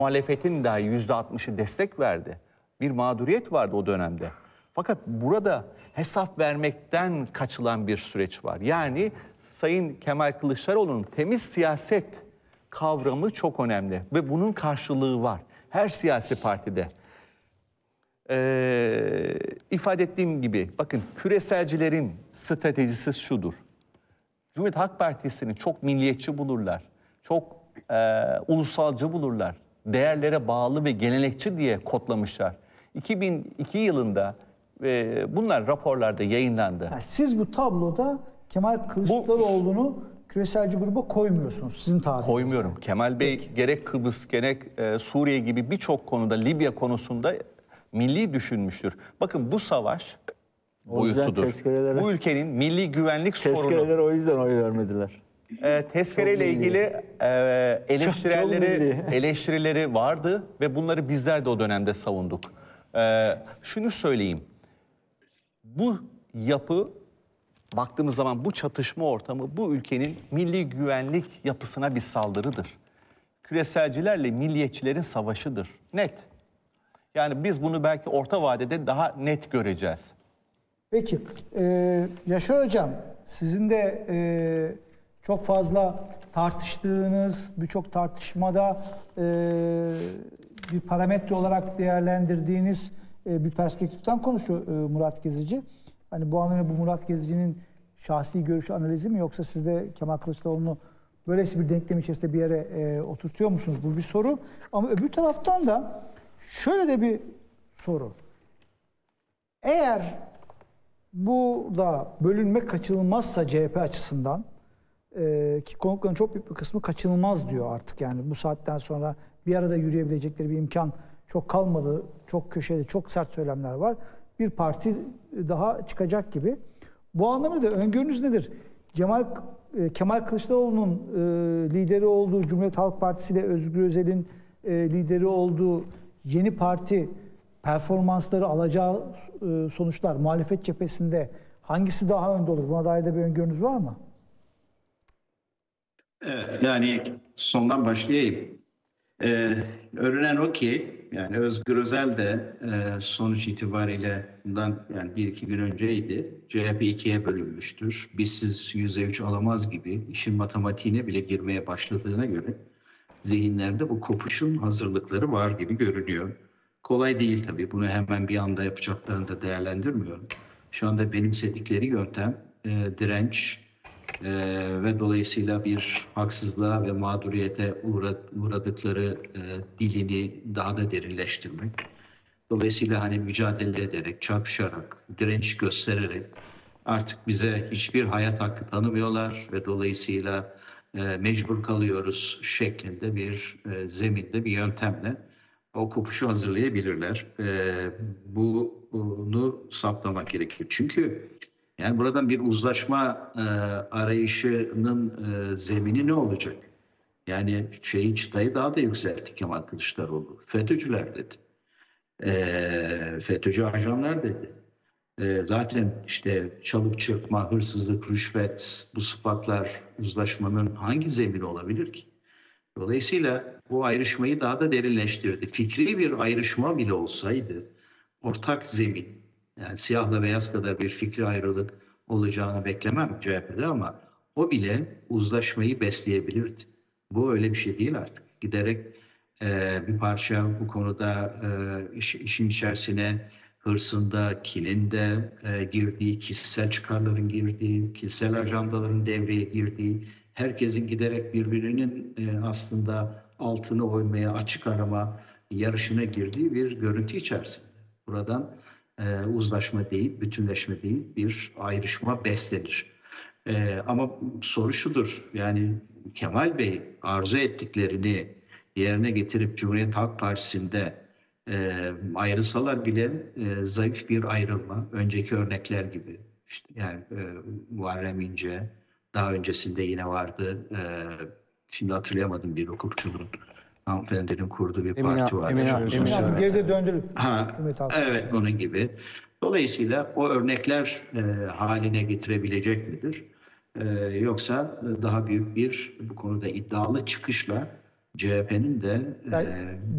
Muhalefetin dahi %60'ı destek verdi. Bir mağduriyet vardı o dönemde. Fakat burada hesap vermekten kaçılan bir süreç var. Yani Sayın Kemal Kılıçdaroğlu'nun temiz siyaset kavramı çok önemli ve bunun karşılığı var her siyasi partide. İfade ettiğim gibi bakın, küreselcilerin stratejisi şudur. Cumhuriyet Halk Partisi'ni çok milliyetçi bulurlar, çok ulusalcı bulurlar, değerlere bağlı ve gelenekçi diye kodlamışlar. 2002 yılında bunlar raporlarda yayınlandı. Yani siz bu tabloda Kemal Kılıçdaroğlu'nu küreselci gruba koymuyorsunuz sizin tabiriniz. Koymuyorum. Kemal Bey gerek Kıbrıs gerek Suriye gibi birçok konuda, Libya konusunda milli düşünmüştür. Bakın bu savaş boyutudur. Bu ülkenin milli güvenlik sorunu. Tezkereler o yüzden oy vermediler. Tezkereyle ilgili eleştirileri vardı ve bunları bizler de o dönemde savunduk. Şunu söyleyeyim. Bu yapı, baktığımız zaman bu çatışma ortamı bu ülkenin milli güvenlik yapısına bir saldırıdır. Küreselcilerle milliyetçilerin savaşıdır. Net. Yani biz bunu belki orta vadede daha net göreceğiz. Peki, Yaşar Hocam, sizin de çok fazla tartıştığınız, birçok tartışmada bir parametre olarak değerlendirdiğiniz bir perspektiften konuşuyor Murat Gezici. Hani bu anlamda bu Murat Gezici'nin şahsi görüş analizi mi, yoksa siz de Kemal Kılıçdaroğlu'nu böylesi bir denklem içerisinde bir yere oturtuyor musunuz? Bu bir soru. Ama öbür taraftan da şöyle de bir soru. Eğer burada bölünme kaçınılmazsa CHP açısından, ki konukların çok büyük bir kısmı kaçınılmaz diyor artık, yani bu saatten sonra bir arada yürüyebilecekleri bir imkan çok kalmadı. Çok köşeli, çok sert söylemler var. Bir parti daha çıkacak gibi. Bu anlamda da öngörünüz nedir? Kemal Kılıçdaroğlu'nun lideri olduğu Cumhuriyet Halk Partisi ile Özgür Özel'in lideri olduğu yeni parti performansları, alacağı sonuçlar muhalefet cephesinde hangisi daha önde olur? Buna dair de bir öngörünüz var mı? Evet, yani sondan başlayayım. Örünen o ki, yani Özgür Özel de sonuç itibariyle bundan yani bir iki gün önceydi. CHP ikiye bölünmüştür. Bizsiz %3 alamaz gibi işin matematiğine bile girmeye başladığına göre zihinlerde bu kopuşun hazırlıkları var gibi görünüyor. Kolay değil tabii. Bunu hemen bir anda yapacaklarını da değerlendirmiyorum. Şu anda benimsedikleri yöntem direnç ve dolayısıyla bir haksızlığa ve mağduriyete uğradıkları dilini daha da derinleştirmek. Dolayısıyla hani mücadele ederek, çarpışarak, direnç göstererek artık bize hiçbir hayat hakkı tanımıyorlar ve dolayısıyla mecbur kalıyoruz şeklinde bir zeminde, bir yöntemle o kopuşu hazırlayabilirler. Bunu saptamak gerekir. Çünkü yani buradan bir uzlaşma arayışının zemini ne olacak? Yani çıtayı daha da yükseltti Kemal Kılıçdaroğlu. FETÖ'cüler dedi. FETÖ'cü ajanlar dedi. Zaten işte çalıp çırpma, hırsızlık, rüşvet, bu sıfatlar uzlaşmanın hangi zemini olabilir ki? Dolayısıyla bu ayrışmayı daha da derinleştirdi. Fikri bir ayrışma bile olsaydı ortak zemin, yani siyahla beyaz kadar bir fikri ayrılık olacağını beklemem CHP'de, ama o bile uzlaşmayı besleyebilirdi. Bu öyle bir şey değil artık. Giderek bir parça bu konuda işin içerisine hırsında, kininde girdiği, kişisel çıkarların girdiği, kişisel ajandaların devreye girdiği, herkesin giderek birbirinin aslında altını oymaya, açık arama yarışına girdiği bir görüntü içerisinde. Buradan uzlaşma değil, bütünleşme değil, bir ayrışma beslenir. Ama soru şudur, yani Kemal Bey arzu ettiklerini yerine getirip Cumhuriyet Halk Partisi'nde ayrılsalar bile zayıf bir ayrılma, önceki örnekler gibi, işte yani Muharrem İnce, daha öncesinde yine vardı, şimdi hatırlayamadım, bir hukukçunun, hanımefendinin kurduğu bir parti var. Geride döndürüp. Evet, onun gibi. Dolayısıyla o örnekler haline getirebilecek midir? Yoksa daha büyük bir bu konuda iddialı çıkışla CHP'nin de